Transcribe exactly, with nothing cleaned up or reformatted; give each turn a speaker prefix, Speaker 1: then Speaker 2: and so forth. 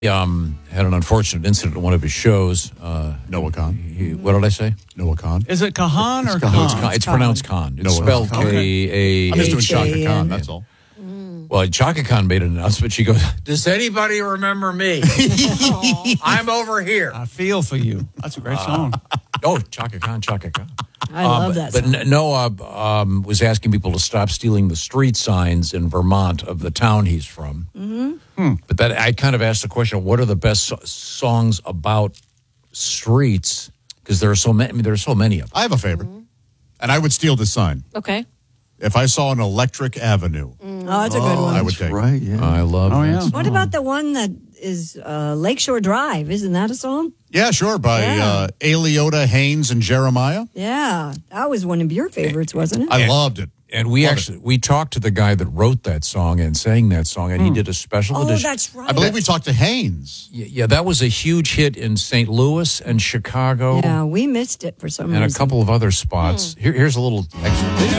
Speaker 1: Um, had an unfortunate incident at one of his shows. Uh,
Speaker 2: Noah Khan.
Speaker 1: He, what did I say?
Speaker 2: Noah Khan.
Speaker 3: Is it Kahan or
Speaker 1: No,
Speaker 3: Khan?
Speaker 1: it's, Khan. it's pronounced Khan. It's
Speaker 2: Noah
Speaker 1: spelled
Speaker 2: Khan.
Speaker 1: K A.
Speaker 2: I'm just doing Shaka
Speaker 4: H A N.
Speaker 2: Khan, that's all.
Speaker 1: Well, Chaka Khan made an announcement. She goes, "Does anybody remember me? I'm over here."
Speaker 3: I feel for you. That's a great song.
Speaker 1: Oh, Chaka Khan, Chaka Khan.
Speaker 4: I love that
Speaker 1: But
Speaker 4: song.
Speaker 1: N- Noah um, was asking people to stop stealing the street signs in Vermont of the town he's from. Mm-hmm. Hmm. But that I kind of asked the question: what are the best so- songs about streets? Because there are so many. I mean, there are so many of them.
Speaker 2: I have a favorite. And I would steal this sign.
Speaker 4: Okay.
Speaker 2: If I saw an Electric Avenue,
Speaker 4: Oh, that's a good one.
Speaker 2: I would take it.
Speaker 5: Right, yeah.
Speaker 1: I love.
Speaker 3: Oh,
Speaker 1: that
Speaker 3: yeah.
Speaker 1: song.
Speaker 4: What about the one that is uh, Lakeshore Drive? Isn't that a song?
Speaker 2: Yeah, sure, by
Speaker 4: Yeah.
Speaker 2: uh, Aliota, Haynes, and Jeremiah.
Speaker 4: Yeah. That was one of your favorites, wasn't it?
Speaker 2: I loved it.
Speaker 1: And we
Speaker 2: Love
Speaker 1: actually we talked to the guy that wrote that song and sang that song, and he did a special
Speaker 4: oh,
Speaker 1: edition.
Speaker 4: that's right.
Speaker 2: I believe we talked to Haynes.
Speaker 1: Yeah, yeah, that was a huge hit in Saint Louis and Chicago
Speaker 4: Yeah, we missed it for some
Speaker 1: and a
Speaker 4: reason.
Speaker 1: couple of other spots. Here, here's a little excerpt.